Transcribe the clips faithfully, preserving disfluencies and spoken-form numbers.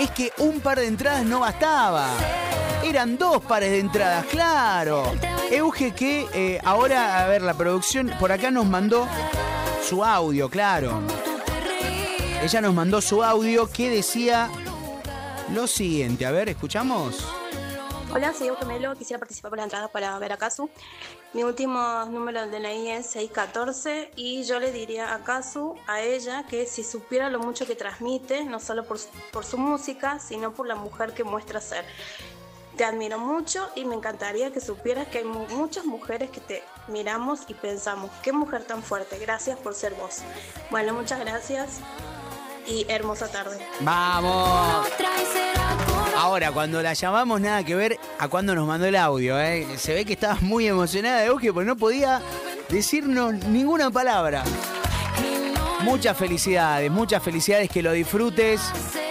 Es que un par de entradas no bastaba. Eran dos pares de entradas, claro. Euge que eh, ahora, a ver, la producción por acá nos mandó su audio, claro. Ella nos mandó su audio que decía lo siguiente. A ver, ¿escuchamos? Hola, soy Euge Melo. Quisiera participar por la entrada para ver a Casu. Mi último número del D N I es seis catorce y yo le diría a Casu, a ella, que si supiera lo mucho que transmite, no solo por, por su música, sino por la mujer que muestra ser. Te admiro mucho y me encantaría que supieras que hay mu- muchas mujeres que te miramos y pensamos, qué mujer tan fuerte, gracias por ser vos. Bueno, muchas gracias y hermosa tarde. ¡Vamos! Ahora, cuando la llamamos, nada que ver a cuando nos mandó el audio, ¿eh? Se ve que estabas muy emocionada, Euge, porque no podía decirnos ninguna palabra. Muchas felicidades, muchas felicidades, que lo disfrutes.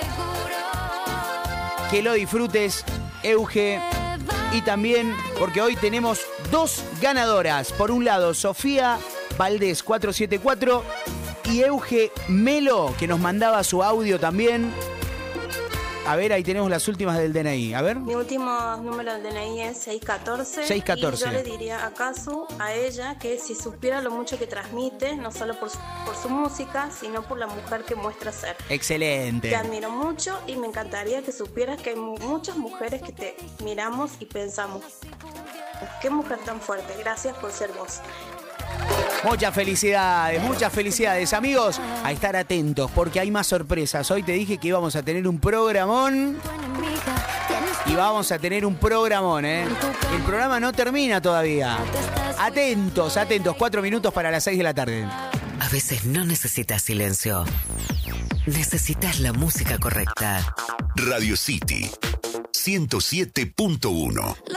Que lo disfrutes, Euge. Y también, porque hoy tenemos dos ganadoras. Por un lado, Sofía Valdés cuatro siete cuatro y Euge Melo, que nos mandaba su audio también. A ver, ahí tenemos las últimas del D N I. A ver. Mi último número del D N I es seis catorce. seis catorce. Y yo le diría a Casu, a ella, que si supiera lo mucho que transmite, no solo por su, por su música, sino por la mujer que muestra ser. Excelente. Te admiro mucho y me encantaría que supieras que hay mu- muchas mujeres que te miramos y pensamos, qué mujer tan fuerte, gracias por ser vos. Muchas felicidades, muchas felicidades, amigos. A estar atentos porque hay más sorpresas. Hoy te dije que íbamos a tener un programón. Y vamos a tener un programón, ¿eh? El programa no termina todavía. Atentos, atentos. Cuatro minutos para las seis de la tarde. A veces no necesitas silencio. Necesitas la música correcta. Radio City ciento siete punto uno.